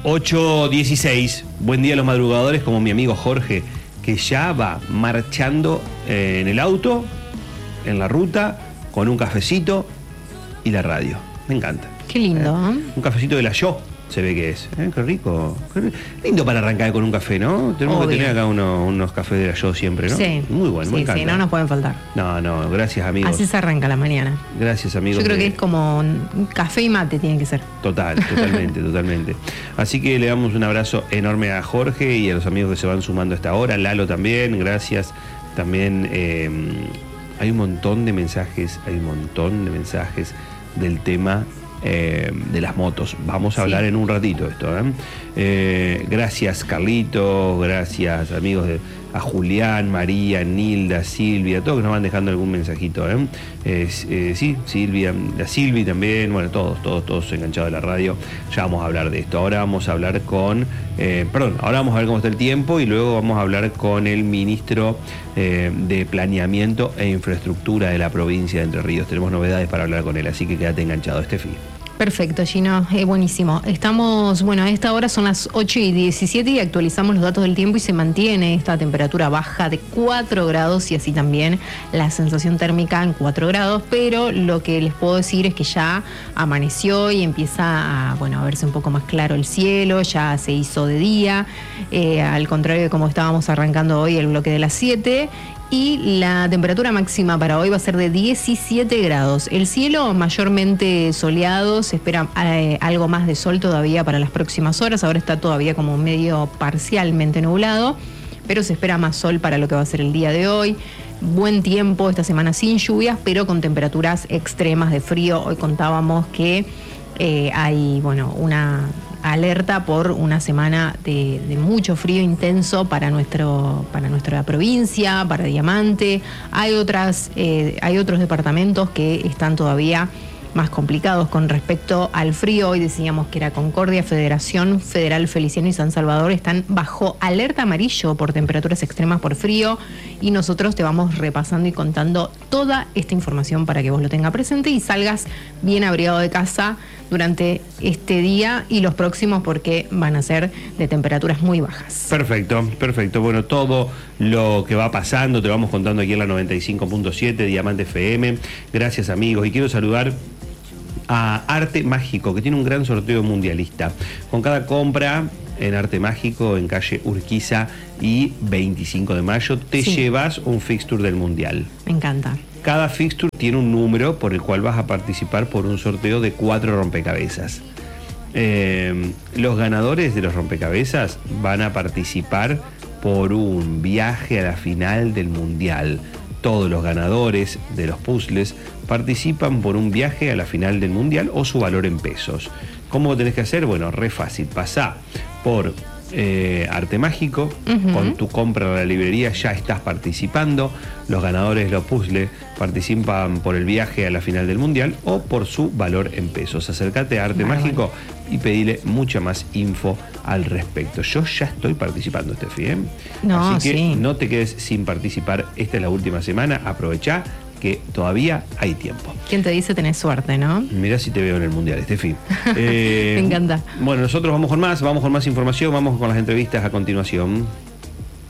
8:16. Buen día a los madrugadores, como mi amigo Jorge, que ya va marchando en el auto, en la ruta, con un cafecito y la radio. Me encanta. Qué lindo, ¿eh? Un cafecito de la Yo, se ve que es. Qué rico. Lindo para arrancar con un café, ¿no? Tenemos Obvio. que tener acá unos cafés de la Yo siempre, ¿no? Sí. Muy bueno, me encanta. Sí, no nos pueden faltar. No, gracias, amigos. Así se arranca la mañana. Gracias, amigos. Yo creo que es como un café y mate tiene que ser. Totalmente. Así que le damos un abrazo enorme a Jorge y a los amigos que se van sumando a esta hora. Lalo también, gracias. También hay un montón de mensajes del tema de las motos. Vamos a hablar en un ratito de esto. Gracias, Carlitos, gracias, amigos a Julián, María, Nilda, Silvia, todos que nos van dejando algún mensajito. Sí, Silvia, la Silvi también, bueno, todos enganchados a la radio. Ya vamos a hablar de esto. Ahora vamos a hablar ahora vamos a ver cómo está el tiempo y luego vamos a hablar con el ministro de Planeamiento e Infraestructura de la provincia de Entre Ríos. Tenemos novedades para hablar con él, así que quédate enganchado, Estefi. Perfecto, Gino, buenísimo. Estamos, a esta hora son las 8:17 y actualizamos los datos del tiempo y se mantiene esta temperatura baja de 4 grados y así también la sensación térmica en 4 grados, pero lo que les puedo decir es que ya amaneció y empieza a verse un poco más claro el cielo, ya se hizo de día, al contrario de como estábamos arrancando hoy el bloque de las 7. Y la temperatura máxima para hoy va a ser de 17 grados. El cielo mayormente soleado, se espera algo más de sol todavía para las próximas horas. Ahora está todavía como medio parcialmente nublado, pero se espera más sol para lo que va a ser el día de hoy. Buen tiempo esta semana sin lluvias, pero con temperaturas extremas de frío. Hoy contábamos que hay una alerta por una semana de mucho frío intenso para nuestra provincia, para Diamante. Hay otros departamentos que están todavía más complicados con respecto al frío. Hoy decíamos que era Concordia, Federación Federal Feliciano y San Salvador están bajo alerta amarillo por temperaturas extremas por frío y nosotros te vamos repasando y contando toda esta información para que vos lo tengas presente y salgas bien abrigado de casa durante este día y los próximos porque van a ser de temperaturas muy bajas. Perfecto. Bueno, todo lo que va pasando te vamos contando aquí en la 95.7 Diamante FM. Gracias, amigos, y quiero saludar a Arte Mágico, que tiene un gran sorteo mundialista. Con cada compra en Arte Mágico, en calle Urquiza y 25 de mayo, te llevas un fixture del Mundial. Me encanta. Cada fixture tiene un número por el cual vas a participar por un sorteo de 4 rompecabezas. Los ganadores de los rompecabezas van a participar por un viaje a la final del Mundial. Todos los ganadores de los puzzles participan por un viaje a la final del Mundial o su valor en pesos. ¿Cómo tenés que hacer? Bueno, re fácil. Pasá por Arte Mágico, con tu compra en la librería ya estás participando. Los ganadores de los puzzles participan por el viaje a la final del Mundial o por su valor en pesos. Acércate a Arte Mágico y pedile mucha más info al respecto. Yo ya estoy participando, Estefi, así que no te quedes sin participar. Esta es la última semana, aprovechá que todavía hay tiempo. ¿Quién te dice tenés suerte, no? Mirá si te veo en el Mundial, Estefi. Me encanta. Bueno, nosotros vamos con más información, vamos con las entrevistas a continuación.